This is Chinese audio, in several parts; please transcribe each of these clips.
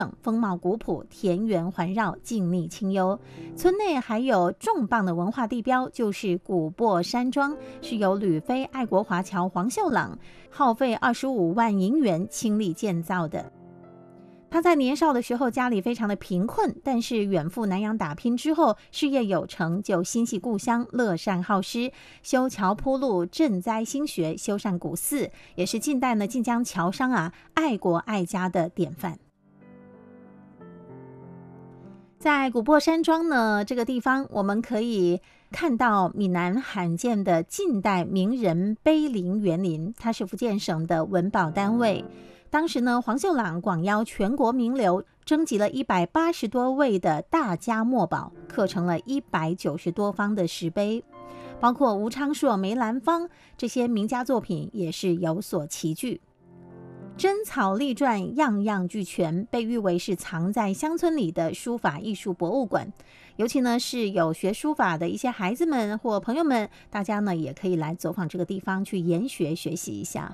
风貌古朴，田园环绕，静谧清幽。村内还有重磅的文化地标，就是古泊山庄，是由旅飞爱国华侨黄秀朗耗费25万银元倾力建造的。他在年少的时候家里非常的贫困，但是远赴南洋打拼之后，事业有成，就心系故乡，乐善好施，修桥铺路，赈灾兴学，修缮古寺，也是近代呢晋江侨商爱国爱家的典范。在古泊山庄呢这个地方，我们可以看到闽南罕见的近代名人碑林园林，它是福建省的文保单位。当时呢，黄秀朗广邀全国名流，征集了180多位的大家墨宝，刻成了190多方的石碑，包括吴昌硕、梅兰芳这些名家作品也是有所齐聚。真草隶篆样样俱全，被誉为是藏在乡村里的书法艺术博物馆。尤其呢是有学书法的一些孩子们或朋友们，大家呢也可以来走访这个地方去研学学习一下。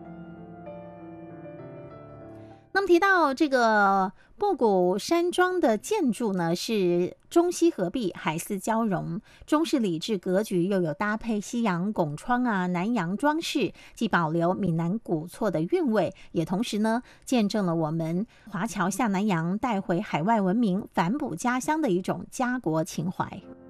那么提到这个布谷山庄的建筑呢，是中西合璧，海似交融，中式礼制格局，又有搭配西洋拱窗南洋装饰，既保留闽南古厝的韵味，也同时呢见证了我们华侨下南洋带回海外文明，反哺家乡的一种家国情怀。